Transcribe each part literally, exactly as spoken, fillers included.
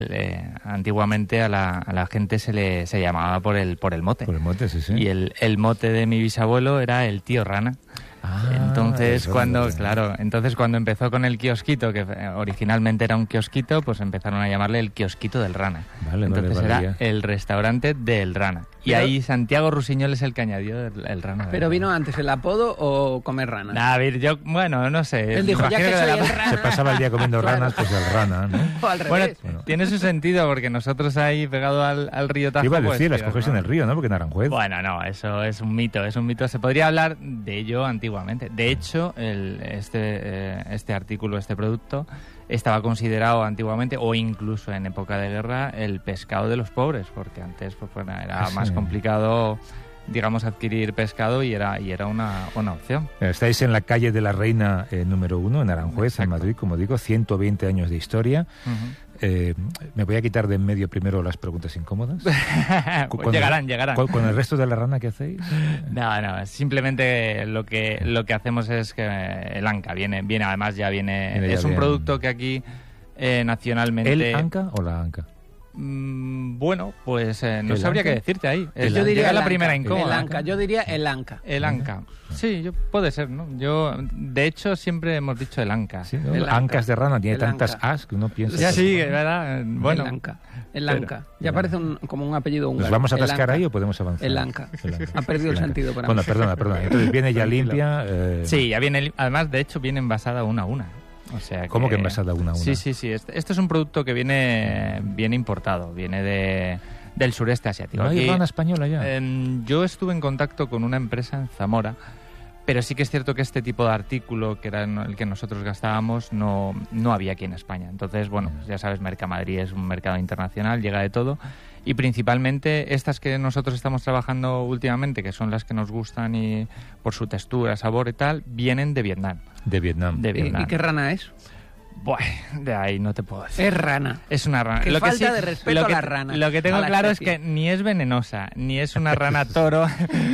Eh, antiguamente a la, a la gente se le se llamaba por el por el mote. Por el mote, sí, sí. Y el, el mote de mi bisabuelo era el tío Rana. Ah, entonces eso, cuando eso. claro entonces cuando empezó con el kiosquito, que originalmente era un kiosquito, pues empezaron a llamarle el kiosquito del Rana. Vale, entonces vale, vale, era ya. el restaurante del Rana. Y Pero- ahí Santiago Rusiñol es el que añadió el, el Rana. ¿Pero vino antes el apodo o comer ranas? Nah, a ver, yo, bueno, no sé. Él dijo, ya imagino que de soy la- el rana... Se pasaba el día comiendo Claro. ranas, pues el rana, ¿no? O al Bueno, revés. Bueno. tiene su sentido, porque nosotros ahí pegado al, al río Tajo... Iba a pues, decir, las tío, coges ¿no? en el río, ¿no? Porque en Aranjuez. Bueno, no, eso es un mito, es un mito. Se podría hablar de ello antiguamente. De hecho, el, este, eh, este artículo, este producto, estaba considerado antiguamente, o incluso en época de guerra, el pescado de los pobres, porque antes pues, bueno, era Ah, sí. más complicado, digamos, adquirir pescado y era, y era una, una opción. Estáis en la calle de la Reina eh, número uno, en Aranjuez, Exacto. en Madrid, como digo, ciento veinte años de historia. Ujú. Eh, me voy a quitar de en medio primero las preguntas incómodas. Pues Con llegarán, el, llegarán. Con, con el resto de la rana que hacéis. No, no, simplemente lo que lo que hacemos es que el anca viene, viene además ya viene, Viene ya es un bien. producto que aquí eh, nacionalmente... ¿El anca o la anca? Mm, bueno, pues eh, no ¿El sabría anca? qué decirte ahí. El Es- Yo diría llega el la anca, primera El incómoda. anca, yo diría el anca. El anca. Sí, yo, puede ser, ¿no? Yo, de hecho, siempre hemos dicho el anca. Sí, ¿no? El anca. Ancas de rana, tiene El tantas anca. as que uno piensa... Ya que- sí, es verdad. Bueno, el anca. El pero- anca. Ya parece un, como un apellido húngaro. ¿Nos vamos a El atascar anca. ahí o podemos avanzar? El anca. El anca. Ha perdido el anca. sentido para Bueno, mí. perdona, perdona. Entonces viene ya Tranquilo. limpia... eh, sí, ya viene. Además, de hecho, viene envasada una a una. O sea ¿Cómo que envasada una a una? Sí, sí, sí. Este, esto es un producto que viene, viene importado. Viene de, del sureste asiático. ¿No hay Aquí, rana española ya? em, yo estuve en contacto con una empresa en Zamora, pero sí que es cierto que este tipo de artículo, que era el que nosotros gastábamos, no, no había aquí en España. Entonces, bueno, pues ya sabes, Mercamadrid es un mercado internacional, llega de todo. Y principalmente estas que nosotros estamos trabajando últimamente, que son las que nos gustan y por su textura, sabor y tal, vienen de Vietnam. De Vietnam. De ¿Y, Vietnam. y qué rana es? Buah, de ahí no te puedo decir. Es rana. Es una rana. Qué Lo que falta sí- de respeto lo a que- las ranas, Lo que tengo a la claro especie. es que ni es venenosa, ni es una rana toro,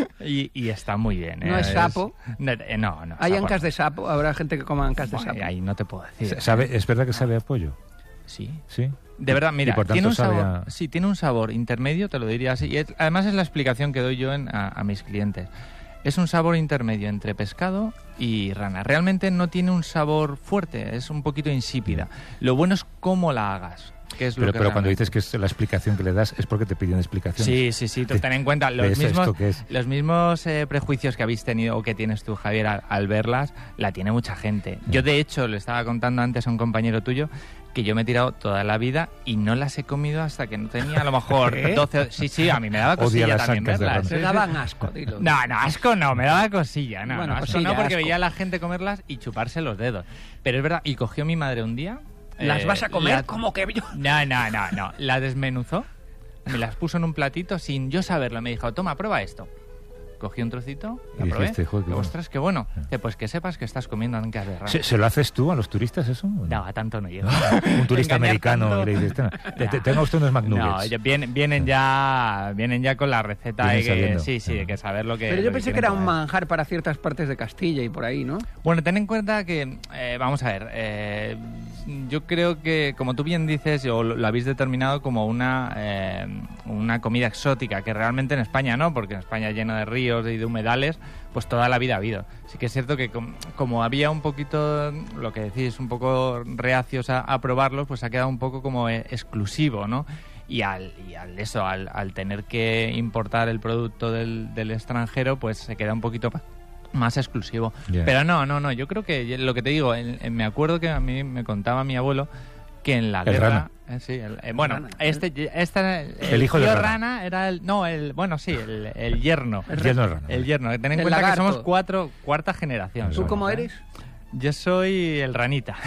y, y está muy bien. ¿No ¿eh? es sapo? No, eh, no. no, ¿Hay sapo ancas no. de sapo? ¿Habrá gente que coma ancas de Buah, sapo? ahí no te puedo decir. ¿Sabe, ¿Es verdad que sabe a pollo? Sí. Sí. De verdad, mira, Y por tanto tiene un sabe sabor, a- sí, tiene un sabor intermedio, te lo diría así. Y es- además es la explicación que doy yo en- a, a mis clientes. Es un sabor intermedio entre pescado y rana. Realmente no tiene un sabor fuerte, es un poquito insípida. Lo bueno es cómo la hagas. Que es lo Pero, que pero cuando realmente- dices que es la explicación que le das es porque te piden explicaciones. Sí, sí, sí, tú ten en cuenta ¿De los eso mismos, esto qué es? los mismos eh, prejuicios que habéis tenido o que tienes tú, Javier, al, al verlas, la tiene mucha gente. Yo, de hecho, le estaba contando antes a un compañero tuyo que yo me he tirado toda la vida y no las he comido hasta que no tenía a lo mejor ¿Qué? doce... Sí, sí, a mí me daba Odia cosilla las también ancas de verlas. rana. Se daban asco, dilo. No, no, asco no, me daba cosilla, no, Bueno, no, asco cosilla, no, porque asco. veía a la gente comerlas y chuparse los dedos. Pero es verdad, y cogió mi madre un día... ¿Las eh, vas a comer? la- ¿Cómo que yo? No, no, no, no, la desmenuzó, me las puso en un platito sin yo saberlo, me dijo, toma, prueba esto. Cogí un trocito, la Y probé, dijiste, "Joder, qué bueno". ostras, qué bueno. Dice, pues que sepas que estás comiendo ancas de rana. ¿Se, se lo haces tú a los turistas eso? No, a tanto no llego. Un turista Engañar americano tanto. y le dices, "Tenga, te- te- No. tenga usted unos No, McNuggets". ellos vienen, vienen ya vienen ya con la receta Vienen de que sabiendo. sí, sí, de que saber lo que Pero lo yo pensé que quieren era un comer. manjar para ciertas partes de Castilla y por ahí, ¿no? Bueno, ten en cuenta que, eh, vamos a ver, eh, yo creo que, como tú bien dices, o lo, lo habéis determinado como una, eh, una comida exótica, que realmente en España no, porque en España lleno de ríos y de humedales, pues toda la vida ha habido. Sí que es cierto que com- como había un poquito, lo que decís, un poco reacios a, a probarlo, pues ha quedado un poco como eh, exclusivo, ¿no? Y al, y al eso, al, al tener que importar el producto del, del extranjero, pues se queda un poquito pa- más exclusivo. Ya. Pero no, no, no, yo creo que lo que te digo, en- en- me acuerdo que a mí me contaba mi abuelo que en la El guerra... rana. eh, sí, el- eh, bueno, Rana. este, este el, El hijo de tío rana. rana era el... No, el... Bueno, sí, el, el yerno. El yerno de rana. El yerno. Ten en El cuenta lagarto. que somos cuatro, cuarta generación. ¿Tú somos, cómo ¿eh? eres? Yo soy el ranita.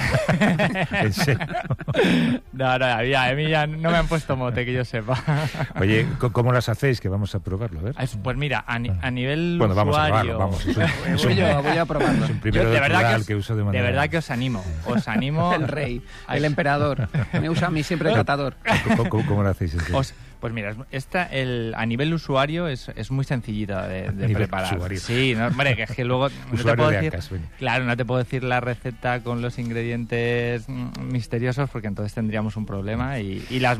En serio. No, no, a mí, a mí ya no me han puesto mote, que yo sepa. Oye, ¿c- ¿cómo las hacéis? Que vamos a probarlo, a ver. Pues mira, a, ni- a nivel Bueno, vamos a usuario... probarlo, vamos. Es un, es Voy un- yo, voy a probarlo. es un Yo primero de de verdad que, plural os, que uso de de manera... verdad que os animo. Os animo... El rey, el emperador. Me usa a mí siempre el catador. ¿Cómo, cómo- cómo lo hacéis? en serio? Os- Pues mira, esta el, a nivel usuario es, es muy sencillita de, de nivel preparar. usuario. Sí, no, hombre, que es que luego no te Usuario puedo de decir, Ancas, venga. claro, no te puedo decir la receta con los ingredientes mm, misteriosos porque entonces tendríamos un problema y, y las